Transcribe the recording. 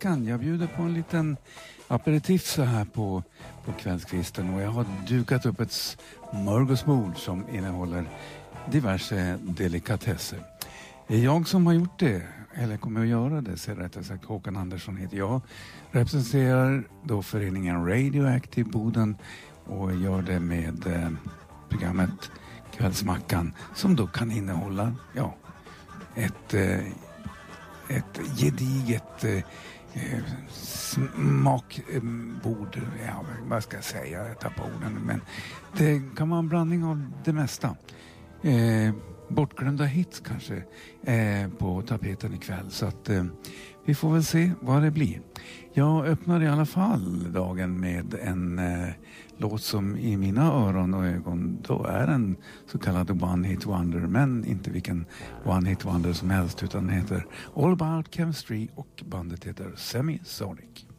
mackan. Jag bjuder på en liten aperitif så här på kvällskvisten, och jag har dukat upp ett smörgåsbord som innehåller diverse delikatesser. Det är jag som har gjort det, eller kommer att göra det, så rättare sagt. Håkan Andersson heter jag. Representerar då föreningen Radioactive Boden och gör det med programmet Kvällsmackan, som då kan innehålla ett gediget smakbord. Ja, vad ska jag säga? Jag tappar orden. Men det kan vara en blandning av det mesta. Bortglömda hits kanske på tapeten ikväll. Så att vi får väl se vad det blir. Jag öppnar i alla fall dagen med en låt som i mina öron och ögon då är en så kallad One Hit Wonder. Men inte vilken One Hit Wonder som helst, utan den heter All About Chemistry och bandet heter Semisonic.